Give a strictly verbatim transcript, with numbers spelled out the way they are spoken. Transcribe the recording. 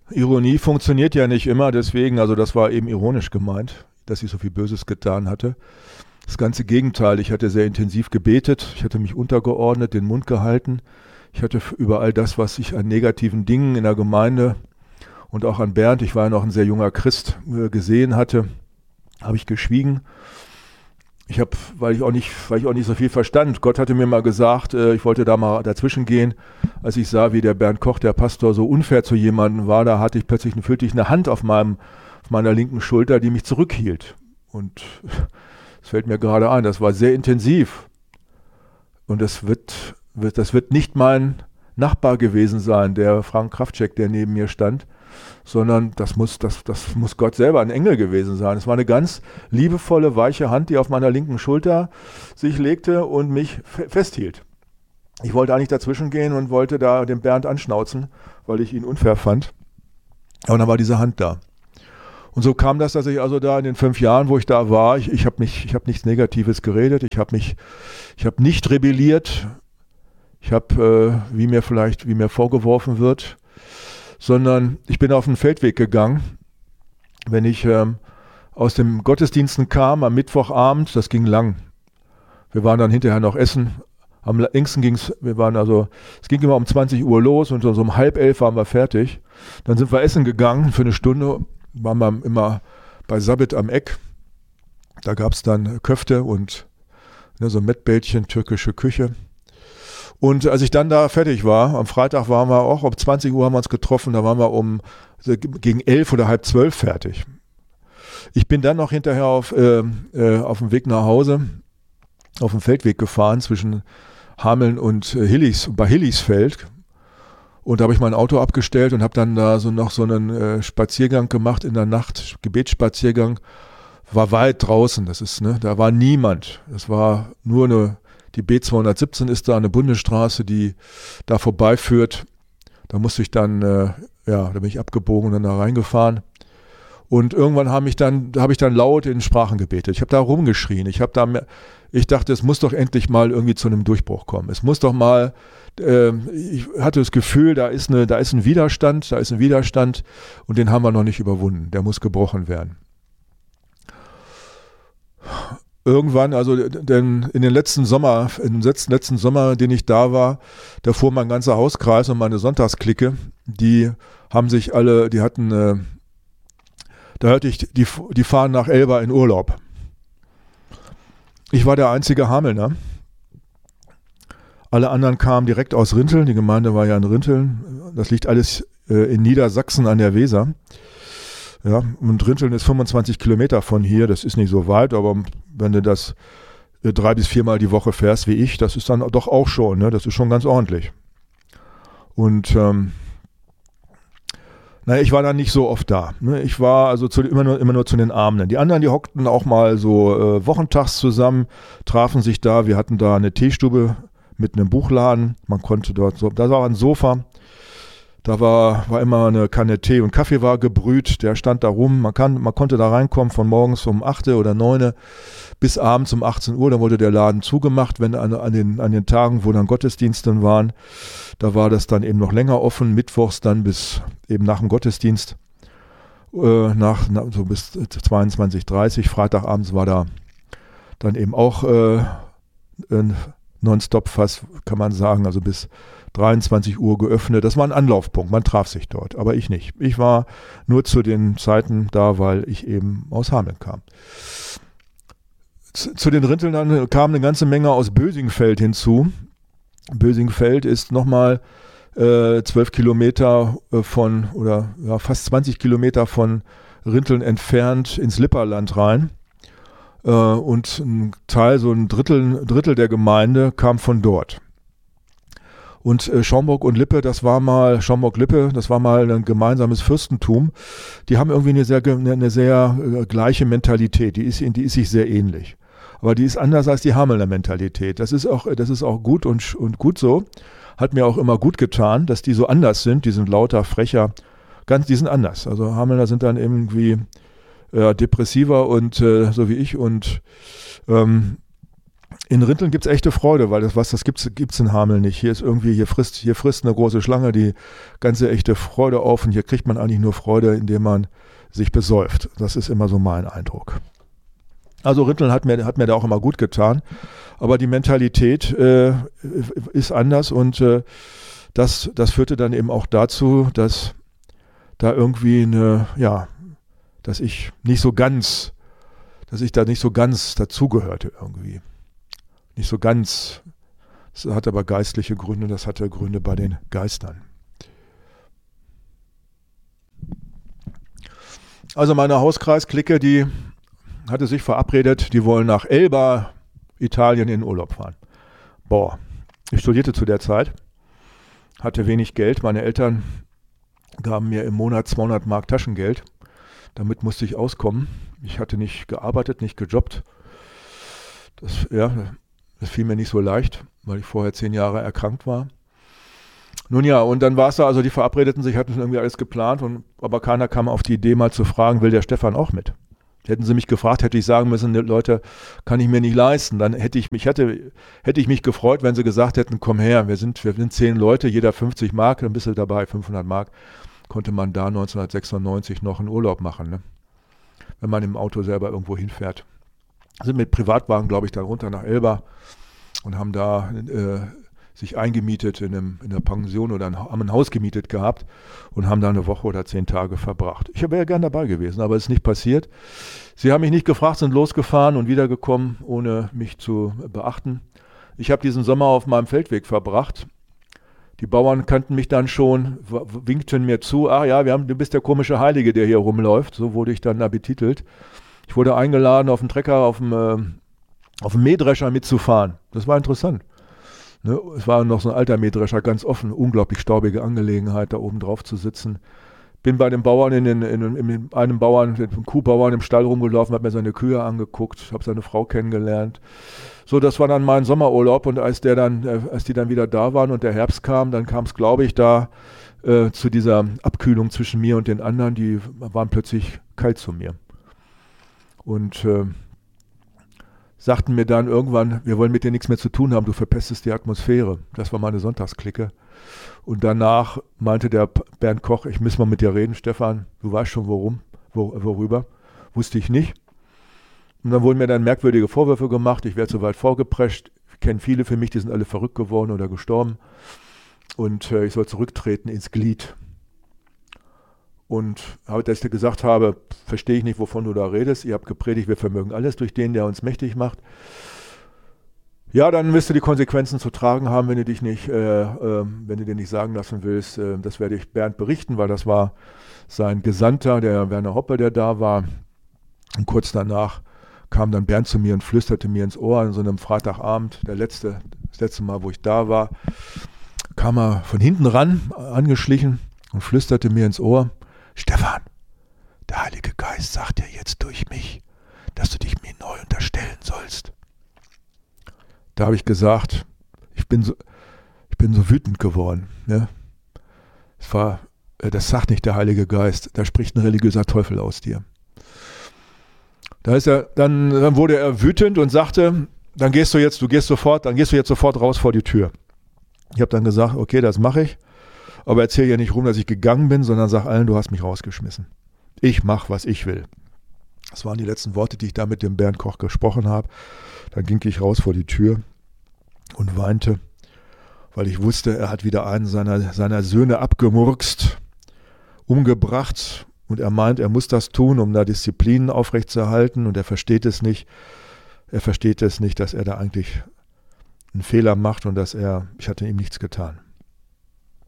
Ironie funktioniert ja nicht immer, deswegen, also das war eben ironisch gemeint, dass ich so viel Böses getan hatte. Das ganze Gegenteil, ich hatte sehr intensiv gebetet, ich hatte mich untergeordnet, den Mund gehalten. Ich hatte über all das, was ich an negativen Dingen in der Gemeinde und auch an Bernd, ich war ja noch ein sehr junger Christ, gesehen hatte, habe ich geschwiegen. Ich habe, weil ich auch nicht, weil ich auch nicht so viel verstand. Gott hatte mir mal gesagt, äh, ich wollte da mal dazwischen gehen. Als ich sah, wie der Bernd Koch, der Pastor, so unfair zu jemandem war, da hatte ich plötzlich, fühlte ich eine Hand auf meinem, auf meiner linken Schulter, die mich zurückhielt. Und es fällt mir gerade ein, das war sehr intensiv. Und das wird, wird, das wird nicht mein Nachbar gewesen sein, der Frank Kraftschek, der neben mir stand, sondern das muss, das, das muss Gott selber, ein Engel gewesen sein. Es war eine ganz liebevolle, weiche Hand, die auf meiner linken Schulter sich legte und mich fe- festhielt. Ich wollte eigentlich dazwischen gehen und wollte da den Bernd anschnauzen, weil ich ihn unfair fand. Aber dann war diese Hand da. Und so kam das, dass ich also da in den fünf Jahren, wo ich da war, ich, ich habe mich, ich habe nichts Negatives geredet, ich habe mich, ich habe nicht rebelliert, ich habe, äh, wie mir vielleicht, wie mir vorgeworfen wird, sondern ich bin auf den Feldweg gegangen. Wenn ich ähm, aus dem Gottesdiensten kam am Mittwochabend, das ging lang. Wir waren dann hinterher noch essen. Am längsten ging es, wir waren also, es ging immer um zwanzig Uhr los und so um halb elf waren wir fertig. Dann sind wir essen gegangen für eine Stunde, waren wir immer bei Sabit am Eck. Da gab es dann Köfte und ne, so Mettbällchen, türkische Küche. Und als ich dann da fertig war, am Freitag waren wir auch, um zwanzig Uhr haben wir uns getroffen, da waren wir um gegen elf oder halb zwölf fertig. Ich bin dann noch hinterher auf, äh, äh, auf dem Weg nach Hause, auf dem Feldweg gefahren zwischen Hameln und äh, Hillis, bei Hillisfeld. Und da habe ich mein Auto abgestellt und habe dann da so noch so einen äh, Spaziergang gemacht in der Nacht, Gebetsspaziergang. War weit draußen, das ist, ne, da war niemand. Das war nur eine Die B zweihundertsiebzehn ist da eine Bundesstraße, die da vorbeiführt. Da musste ich dann, äh, ja, da bin ich abgebogen und dann da reingefahren. Und irgendwann habe ich dann, da habe ich dann laut in Sprachen gebetet. Ich habe da rumgeschrien. Ich habe da, ich dachte, es muss doch endlich mal irgendwie zu einem Durchbruch kommen. Es muss doch mal, äh, ich hatte das Gefühl, da ist eine, da ist ein Widerstand, da ist ein Widerstand und den haben wir noch nicht überwunden. Der muss gebrochen werden. Irgendwann, also denn in den letzten Sommer, in den letzten, letzten Sommer, den ich da war, da fuhr mein ganzer Hauskreis und meine Sonntagsklicke, die haben sich alle, die hatten, äh, da hörte ich, die, die fahren nach Elba in Urlaub. Ich war der einzige Hamelner. Alle anderen kamen direkt aus Rinteln, die Gemeinde war ja in Rinteln. Das liegt alles äh, in Niedersachsen an der Weser. Ja, und Rinteln ist fünfundzwanzig Kilometer von hier, das ist nicht so weit, aber wenn du das äh, drei bis viermal die Woche fährst wie ich, das ist dann doch auch schon, ne? Das ist schon ganz ordentlich. Und ähm, naja, ich war dann nicht so oft da. Ne? Ich war also zu, immer, nur, immer nur zu den Abenden. Die anderen, die hockten auch mal so äh, wochentags zusammen, trafen sich da. Wir hatten da eine Teestube mit einem Buchladen. Man konnte dort so, da war ein Sofa. Da war, war immer eine Kanne Tee und Kaffee war gebrüht, der stand da rum. Man, kann, man konnte da reinkommen von morgens um acht oder neun bis abends um achtzehn Uhr. Dann wurde der Laden zugemacht, wenn an, an, den, an den Tagen, wo dann Gottesdienste waren. Da war das dann eben noch länger offen, mittwochs dann bis eben nach dem Gottesdienst, äh, nach, nach, so bis zweiundzwanzig Uhr dreißig. Freitagabends war da dann eben auch äh, ein Nonstop fast, kann man sagen, also bis dreiundzwanzig Uhr geöffnet. Das war ein Anlaufpunkt, man traf sich dort, aber ich nicht. Ich war nur zu den Zeiten da, weil ich eben aus Hameln kam. Zu, zu den Rinteln kam eine ganze Menge aus Bösingfeld hinzu. Bösingfeld ist nochmal äh, zwölf Kilometer von, oder ja, fast zwanzig Kilometer von Rinteln entfernt ins Lipperland rein. Äh, und ein Teil, so ein Drittel, Drittel der Gemeinde kam von dort. Und äh, Schaumburg und Lippe, das war mal, Schaumburg-Lippe, das war mal ein gemeinsames Fürstentum. Die haben irgendwie eine sehr, eine sehr äh, gleiche Mentalität, die ist, die ist sich sehr ähnlich. Aber die ist anders als die Hamelner Mentalität. Das ist auch, das ist auch gut und, und gut so. Hat mir auch immer gut getan, dass die so anders sind. Die sind lauter, frecher, ganz, die sind anders. Also Hamelner sind dann irgendwie äh, depressiver und äh, so wie ich und ähm, in Rinteln gibt es echte Freude, weil das was, das gibt's, gibt's in Hameln nicht. Hier ist irgendwie, hier frisst, hier frisst eine große Schlange die ganze echte Freude auf und hier kriegt man eigentlich nur Freude, indem man sich besäuft. Das ist immer so mein Eindruck. Also Rinteln hat mir, hat mir da auch immer gut getan, aber die Mentalität äh, ist anders und äh, das, das führte dann eben auch dazu, dass da irgendwie eine, ja, dass ich nicht so ganz, dass ich da nicht so ganz dazugehörte irgendwie. Nicht so ganz. Das hat aber geistliche Gründe, das hatte Gründe bei den Geistern. Also meine Hauskreisklicke, die hatte sich verabredet, die wollen nach Elba, Italien, in den Urlaub fahren. Boah, ich studierte zu der Zeit, hatte wenig Geld. Meine Eltern gaben mir im Monat zweihundert Mark Taschengeld. Damit musste ich auskommen. Ich hatte nicht gearbeitet, nicht gejobbt. Das, ja, das fiel mir nicht so leicht, weil ich vorher zehn Jahre erkrankt war. Nun ja, und dann war es da, also die verabredeten sich, hatten irgendwie alles geplant, und, aber keiner kam auf die Idee mal zu fragen, will der Stefan auch mit? Hätten sie mich gefragt, hätte ich sagen müssen, Leute, kann ich mir nicht leisten. Dann hätte ich mich, hätte, hätte ich mich gefreut, wenn sie gesagt hätten, komm her, wir sind, wir sind zehn Leute, jeder fünfzig Mark, ein bisschen dabei, fünfhundert Mark, konnte man da neunzehnhundertsechsundneunzig noch einen Urlaub machen, ne? Wenn man im Auto selber irgendwo hinfährt. Sind mit Privatwagen, glaube ich, dann runter nach Elba und haben da äh, sich eingemietet in, einem, in einer Pension oder ein, haben ein Haus gemietet gehabt und haben da eine Woche oder zehn Tage verbracht. Ich wäre ja gern dabei gewesen, aber es ist nicht passiert. Sie haben mich nicht gefragt, sind losgefahren und wiedergekommen, ohne mich zu beachten. Ich habe diesen Sommer auf meinem Feldweg verbracht. Die Bauern kannten mich dann schon, winkten mir zu, ah ja, wir haben, du bist der komische Heilige, der hier rumläuft. So wurde ich dann da betitelt. Ich wurde eingeladen, auf dem Trecker, auf dem, äh, auf dem Mähdrescher mitzufahren. Das war interessant. Ne? Es war noch so ein alter Mähdrescher, ganz offen, unglaublich staubige Angelegenheit, da oben drauf zu sitzen. Bin bei den Bauern, in, den, in, in einem Bauern, dem Kuhbauern im Stall rumgelaufen, habe mir seine Kühe angeguckt, habe seine Frau kennengelernt. So, das war dann mein Sommerurlaub, und als der dann, äh, als die dann wieder da waren und der Herbst kam, dann kam es, glaube ich, da äh, zu dieser Abkühlung zwischen mir und den anderen, die waren plötzlich kalt zu mir. Und äh, sagten mir dann irgendwann, wir wollen mit dir nichts mehr zu tun haben, du verpestest die Atmosphäre. Das war meine Sonntagsklicke. Und danach meinte der Bernd Koch, ich muss mal mit dir reden, Stefan, du weißt schon worum, wor- worüber. Wusste ich nicht. Und dann wurden mir dann merkwürdige Vorwürfe gemacht, ich werde so weit vorgeprescht. Ich kenne viele für mich, die sind alle verrückt geworden oder gestorben. Und äh, ich soll zurücktreten ins Glied. Und als ich gesagt habe, verstehe ich nicht, wovon du da redest. Ihr habt gepredigt, wir vermögen alles durch den, der uns mächtig macht. Ja, dann wirst du die Konsequenzen zu tragen haben, wenn du dich nicht, äh, äh, wenn du dir nicht sagen lassen willst. Äh, das werde ich Bernd berichten, weil das war sein Gesandter, der Werner Hoppe, der da war. Und kurz danach kam dann Bernd zu mir und flüsterte mir ins Ohr an so einem Freitagabend, der letzte, das letzte Mal, wo ich da war, kam er von hinten ran, angeschlichen und flüsterte mir ins Ohr: Stefan, der Heilige Geist sagt dir jetzt durch mich, dass du dich mir neu unterstellen sollst. Da habe ich gesagt, ich bin so, ich bin so wütend geworden. Ne? Es war, das sagt nicht der Heilige Geist, da spricht ein religiöser Teufel aus dir. Da ist er, dann, dann wurde er wütend und sagte, dann gehst du jetzt, du gehst sofort, dann gehst du jetzt sofort raus vor die Tür. Ich habe dann gesagt, okay, das mache ich. Aber erzähl ja nicht rum, dass ich gegangen bin, sondern sag allen, du hast mich rausgeschmissen. Ich mache, was ich will. Das waren die letzten Worte, die ich da mit dem Bernd Koch gesprochen habe. Dann ging ich raus vor die Tür und weinte, weil ich wusste, er hat wieder einen seiner, seiner Söhne abgemurkst, umgebracht. Und er meint, er muss das tun, um da Disziplin aufrechtzuerhalten. Und er versteht es nicht. Er versteht es nicht, dass er da eigentlich einen Fehler macht und dass er, ich hatte ihm nichts getan.